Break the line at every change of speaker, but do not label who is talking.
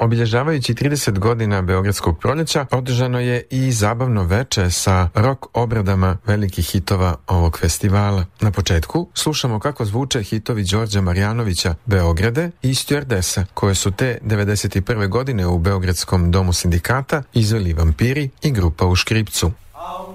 Obilježavajući 30 godina Beogradskog proljeća, održano je i zabavno veče sa rock obradama velikih hitova ovog festivala. Na početku slušamo kako zvuče hitovi Đorđa Marjanovića Beograde i Stjuardesa, koje su te 91. godine u Beogradskom domu sindikata izveli Vampiri i grupa u Škripcu.